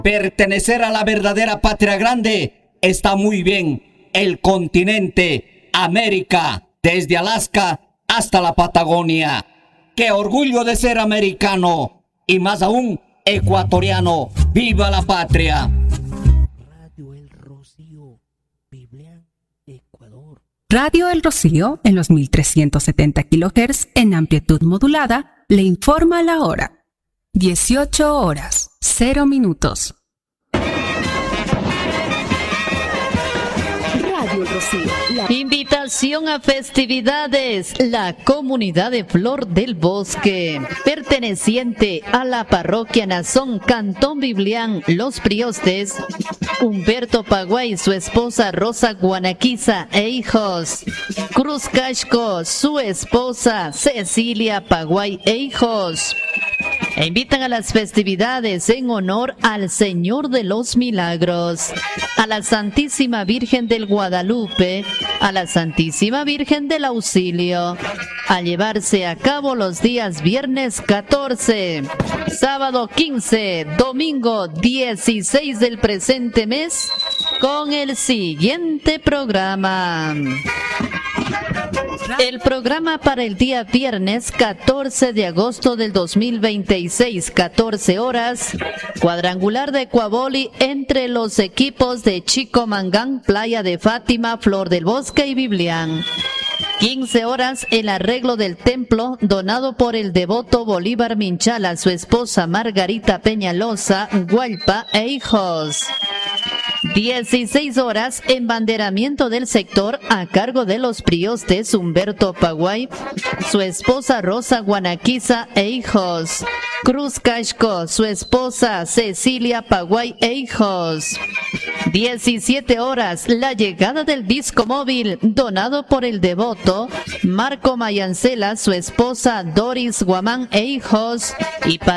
Pertenecer a la verdadera patria grande está muy bien. El continente, América, desde Alaska hasta la Patagonia. ¡Qué orgullo de ser americano! Y más aún, ecuatoriano. ¡Viva la patria! Radio El Rocío, Biblián, Ecuador. Radio El Rocío, en los 1370 kHz en amplitud modulada, le informa la hora. 18 horas, 0 minutos. Radio El Rocío. Invitación a festividades. La comunidad de Flor del Bosque, perteneciente a la parroquia Nazón, Cantón Biblián, Los Priostes, Humberto Paguay, su esposa Rosa Guanaquiza e hijos. Cruz Casco, su esposa Cecilia Paguay e hijos. E invitan a las festividades en honor al Señor de los Milagros, a la Santísima Virgen del Guadalupe, a la Santísima Virgen del Auxilio, a llevarse a cabo los días viernes 14, sábado 15, domingo 16 del presente mes, con el siguiente programa. El programa para el día viernes 14 de agosto del 2026, 14 horas, cuadrangular de Cuaboli entre los equipos de Chicomangán, Playa de Fátima, Flor del Bosque y Biblián. 15 horas, el arreglo del templo donado por el devoto Bolívar Minchala, su esposa Margarita Peñalosa, Gualpa e hijos. 16 horas, embanderamiento del sector a cargo de los priostes Humberto Paguay, su esposa Rosa Guanaquiza e hijos. Cruz Casco, su esposa Cecilia Paguay e hijos. 17 horas, la llegada del disco móvil donado por el devoto Marco Mayancela, su esposa Doris Guamán e hijos. Y para